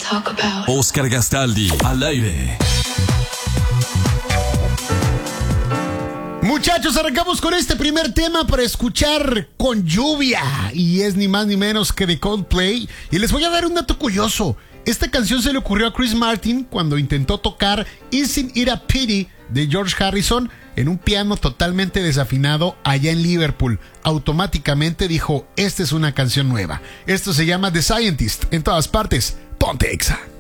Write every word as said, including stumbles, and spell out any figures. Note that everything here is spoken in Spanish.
Oscar Gastaldi, al aire. Muchachos, arrancamos con este primer tema para escuchar Con Lluvia. Y es ni más ni menos que de Coldplay. Y les voy a dar un dato curioso. Esta canción se le ocurrió a Chris Martin cuando intentó tocar Isn't It a Pity de George Harrison en un piano totalmente desafinado allá en Liverpool. Automáticamente dijo, esta es una canción nueva. Esto se llama The Scientist. En todas partes, ponte Exa.